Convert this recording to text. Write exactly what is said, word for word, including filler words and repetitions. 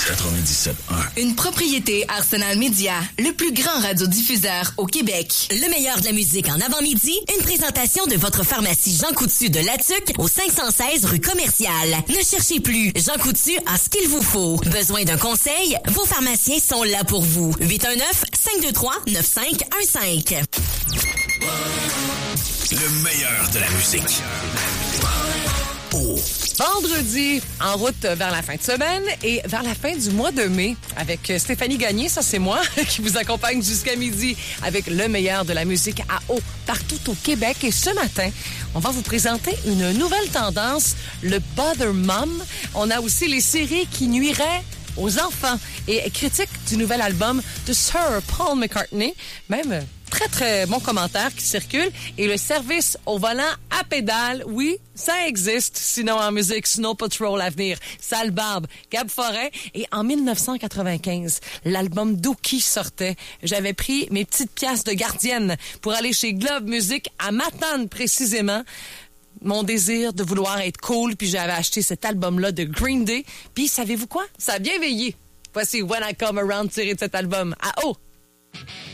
quatre-vingt-dix-sept un. Une propriété Arsenal Media, le plus grand radiodiffuseur au Québec. Le meilleur de la musique en avant-midi, une présentation de votre pharmacie Jean Coutu de Latuc au cinq cent seize rue Commerciale. Ne cherchez plus, Jean Coutu a ce qu'il vous faut. Besoin d'un conseil? Vos pharmaciens sont là pour vous. huit un neuf, cinq deux trois, neuf cinq un cinq. Le meilleur de la musique. Oh. Vendredi, en route vers la fin de semaine et vers la fin du mois de mai avec Stéphanie Gagné, ça c'est moi, qui vous accompagne jusqu'à midi avec le meilleur de la musique à eau partout au Québec. Et ce matin, on va vous présenter une nouvelle tendance, le Bother Mom. On a aussi les séries qui nuiraient aux enfants et critique du nouvel album de Sir Paul McCartney. Même très, très bon commentaire qui circule. Et le service au volant à pédale, oui, ça existe. Sinon, en musique, Snow Patrol à venir, Sale Barbe, Gab Forêt. Et en dix-neuf cent quatre-vingt-quinze, l'album Dookie sortait. J'avais pris mes petites pièces de gardienne pour aller chez Globe Music à Matane, précisément. Mon désir de vouloir être cool, puis j'avais acheté cet album-là de Green Day. Puis, savez-vous quoi? Ça a bien veillé. Voici When I Come Around tiré de cet album. À eau!